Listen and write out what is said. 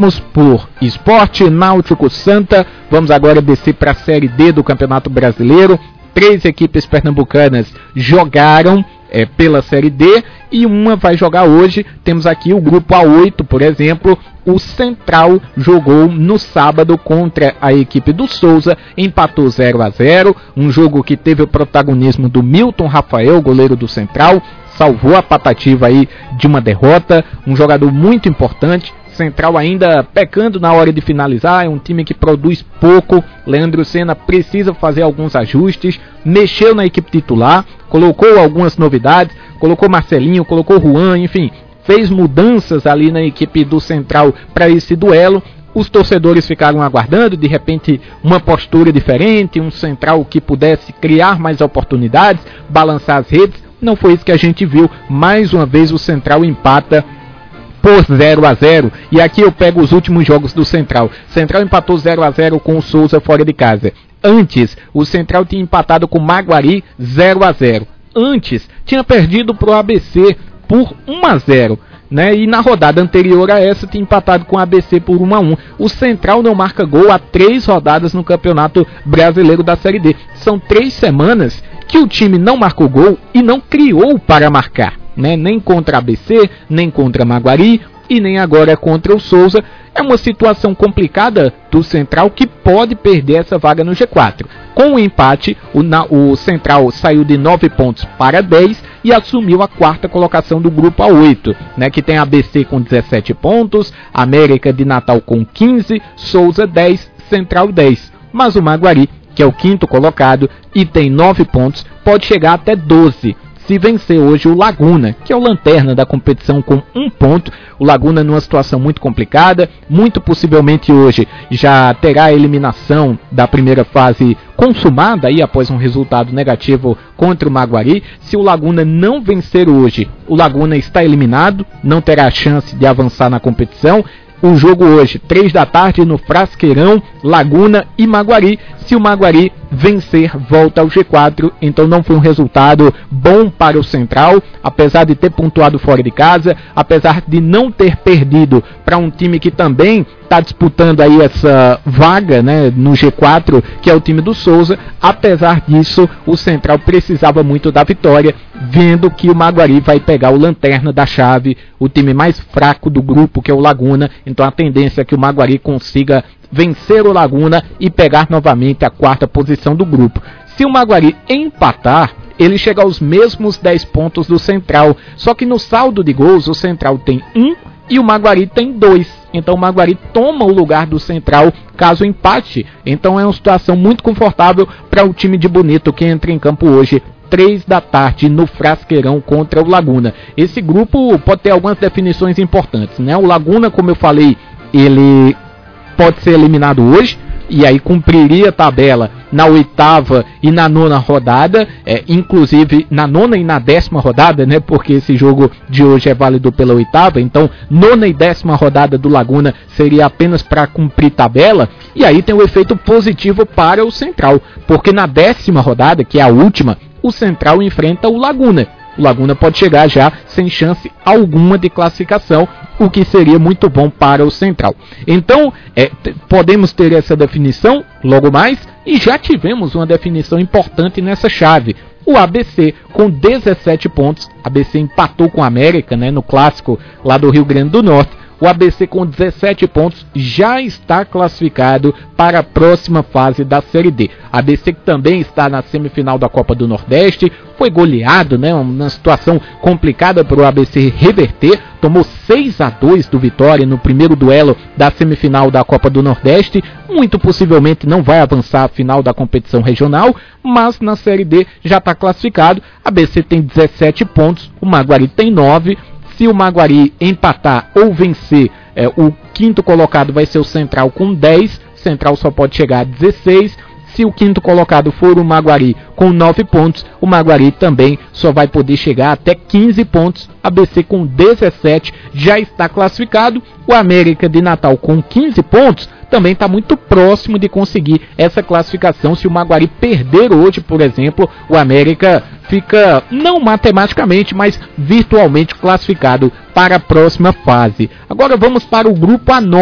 Vamos por Esporte, Náutico, Santa. Vamos agora descer para a Série D do Campeonato Brasileiro. 3 equipes pernambucanas jogaram pela Série D e uma vai jogar hoje. Temos aqui o grupo A8, por exemplo. O Central jogou no sábado contra a equipe do Souza, empatou 0-0, um jogo que teve o protagonismo do Milton Rafael, goleiro do Central, salvou a patativa aí de uma derrota, um jogador muito importante. Central ainda pecando na hora de finalizar, é um time que produz pouco. Leandro Senna precisa fazer alguns ajustes, mexeu na equipe titular, colocou algumas novidades, colocou Marcelinho, colocou Juan, enfim, fez mudanças ali na equipe do Central para esse duelo. Os torcedores ficaram aguardando, de repente, uma postura diferente, um Central que pudesse criar mais oportunidades, balançar as redes. Não foi isso que a gente viu. Mais uma vez o Central empata por 0-0, e aqui eu pego os últimos jogos do Central. Central empatou 0-0 com o Souza fora de casa. Antes, o Central tinha empatado com o Maguari 0-0. Antes, tinha perdido para o ABC por 1-0. Né? E na rodada anterior a essa tinha empatado com o ABC por 1-1. O Central não marca gol há 3 rodadas no Campeonato Brasileiro da Série D. São 3 semanas que o time não marcou gol e não criou para marcar, né? Nem contra a ABC, nem contra Maguari e nem agora contra o Souza. É uma situação complicada do Central, que pode perder essa vaga no G4. Com o empate, o Central saiu de 9 pontos para 10 e assumiu a 4ª colocação do grupo A8, né, que tem a ABC com 17 pontos, América de Natal com 15, Souza 10, Central 10. Mas o Maguari, que é o 5º colocado e tem 9 pontos, pode chegar até 12. Se vencer hoje o Laguna, que é o lanterna da competição com 1 ponto, o Laguna numa situação muito complicada, muito possivelmente hoje já terá a eliminação da primeira fase consumada aí após um resultado negativo contra o Maguari. Se o Laguna não vencer hoje, o Laguna está eliminado, não terá chance de avançar na competição. O jogo hoje, 3 da tarde, no Frasqueirão, Laguna e Maguari. Se o Maguari vencer, volta ao G4. Então não foi um resultado bom para o Central, apesar de ter pontuado fora de casa, apesar de não ter perdido para um time que também está disputando aí essa vaga, né, no G4, que é o time do Souza. Apesar disso, o Central precisava muito da vitória, vendo que o Maguari vai pegar o lanterna da chave, o time mais fraco do grupo, que é o Laguna. Então a tendência é que o Maguari consiga vencer o Laguna e pegar novamente a 4ª posição do grupo. Se o Maguari empatar, ele chega aos mesmos 10 pontos do Central, só que no saldo de gols o Central tem 1 e o Maguari tem 2. Então o Maguari toma o lugar do Central caso empate. Então é uma situação muito confortável para o time de Bonito, que entra em campo hoje 3 da tarde no Frasqueirão contra o Laguna. Esse grupo pode ter algumas definições importantes, né? O Laguna, como eu falei, ele pode ser eliminado hoje e aí cumpriria a tabela na 8ª e na 9ª rodada, inclusive na 9ª e na 10ª rodada, né? Porque esse jogo de hoje é válido pela 8ª, então 9ª e 10ª rodada do Laguna seria apenas para cumprir tabela. E aí tem o efeito positivo para o Central, porque na 10ª rodada, que é a última, o Central enfrenta o Laguna. O Laguna pode chegar já sem chance alguma de classificação, o que seria muito bom para o Central. Então, podemos ter essa definição logo mais, e já tivemos uma definição importante nessa chave. O ABC com 17 pontos, ABC empatou com a América, né, no clássico lá do Rio Grande do Norte. O ABC com 17 pontos já está classificado para a próxima fase da Série D. A ABC que também está na semifinal da Copa do Nordeste, foi goleado, né, uma situação complicada para o ABC reverter, tomou 6-2 do Vitória no primeiro duelo da semifinal da Copa do Nordeste, muito possivelmente não vai avançar a final da competição regional, mas na Série D já está classificado. A ABC tem 17 pontos, o Maguari tem 9. Se o Maguari empatar ou vencer, o 5º colocado vai ser o Central com 10. Central só pode chegar a 16. Se o 5º colocado for o Maguari com 9 pontos, o Maguari também só vai poder chegar até 15 pontos. ABC com 17 já está classificado. O América de Natal com 15 pontos também está muito próximo de conseguir essa classificação. Se o Maguari perder hoje, por exemplo, o América fica, não matematicamente, mas virtualmente classificado para a próxima fase. Agora vamos para o grupo A9.